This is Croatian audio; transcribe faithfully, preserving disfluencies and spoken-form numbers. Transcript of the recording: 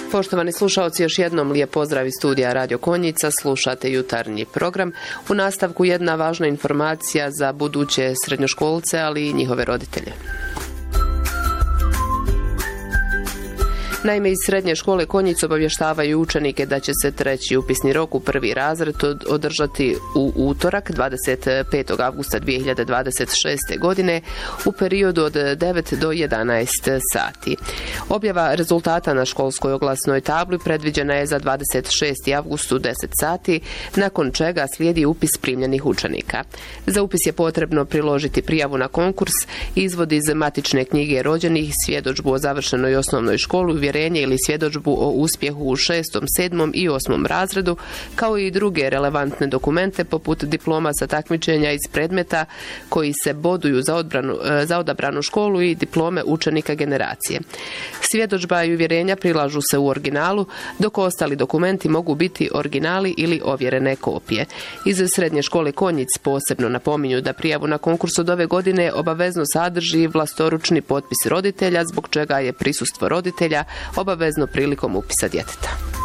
Poštovani slušaoci, još jednom lijep pozdrav iz studija Radio Konjica, slušate jutarnji program. U nastavku jedna važna informacija za buduće srednjoškolce, ali i njihove roditelje. Naime, iz srednje škole Konjic obavještavaju učenike da će se treći upisni rok u prvi razred održati u utorak dvadeset petog avgusta dvije hiljade dvadeset šeste. godine u periodu od devet do jedanaest sati. Objava rezultata na školskoj oglasnoj tabli predviđena je za dvadeset šesti avgust u deset sati, nakon čega slijedi upis primljenih učenika. Za upis je potrebno priložiti prijavu na konkurs, izvod iz matične knjige rođenih, svjedodžbu o završenoj osnovnoj školi, uvjerenje ili svjedodžbu o uspjehu u šestom, sedmom i osmom razredu, kao i druge relevantne dokumente poput diploma sa takmičenja iz predmeta koji se boduju za, odbranu, za odabranu školu i diplome učenika generacije. Svjedodžba i uvjerenja prilažu se u originalu, dok ostali dokumenti mogu biti originali ili ovjerene kopije. Iz srednje škole Konjic posebno napominju da prijavu na konkurs od ove godine obavezno sadrži vlastoručni potpis roditelja, zbog čega je prisustvo roditelja obavezno prilikom upisa djeteta.